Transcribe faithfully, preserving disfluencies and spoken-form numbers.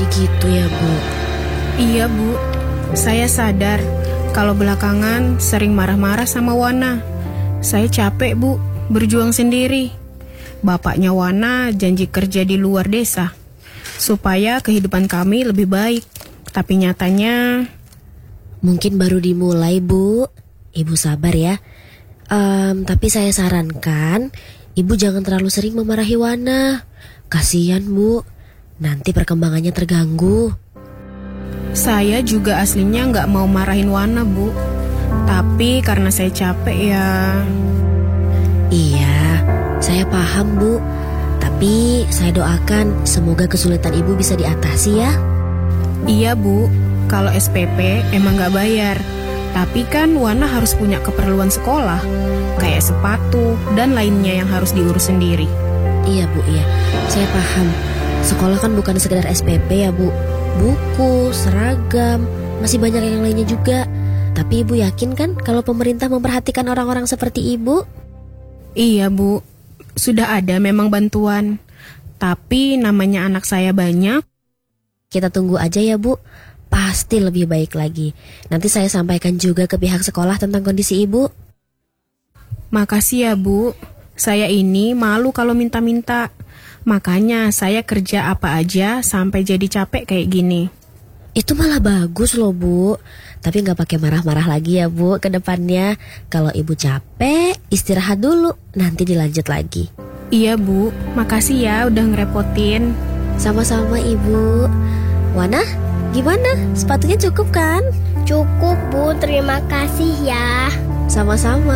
Jadi gitu ya, Bu? Iya, Bu. Saya sadar kalau belakangan sering marah-marah sama Wana. Saya capek, Bu, berjuang sendiri. Bapaknya Wana janji kerja di luar desa supaya kehidupan kami lebih baik. Tapi nyatanya... Mungkin baru dimulai, Bu. Ibu sabar ya. Um, tapi saya sarankan Ibu jangan terlalu sering memarahi Wana. Kasian, Bu. Nanti perkembangannya terganggu. Saya juga aslinya nggak mau marahin Wana, Bu. Tapi karena saya capek ya... Iya, saya paham, Bu. Tapi saya doakan semoga kesulitan Ibu bisa diatasi ya. Iya, Bu. Kalau S P P emang nggak bayar. Tapi kan Wana harus punya keperluan sekolah, kayak sepatu dan lainnya yang harus diurus sendiri. Iya, Bu, iya. Saya paham. Sekolah kan bukan sekedar S P P ya, Bu. Buku, seragam, masih banyak yang lainnya juga. Tapi Ibu yakin kan kalau pemerintah memperhatikan orang-orang seperti Ibu? Iya, Bu. Sudah ada memang bantuan. Tapi namanya anak saya banyak. Kita tunggu aja ya, Bu. Pasti lebih baik lagi. Nanti saya sampaikan juga ke pihak sekolah tentang kondisi Ibu. Makasih ya, Bu. Saya ini malu kalau minta-minta. Makanya saya kerja apa aja sampai jadi capek kayak gini. Itu malah bagus loh, Bu. Tapi gak pakai marah-marah lagi ya, Bu, ke depannya. Kalau Ibu capek, istirahat dulu. Nanti dilanjut lagi. Iya, Bu. Makasih ya udah ngerepotin. Sama-sama, Ibu. Wana, gimana? Sepatunya cukup kan? Cukup, Bu. Terima kasih ya. Sama-sama.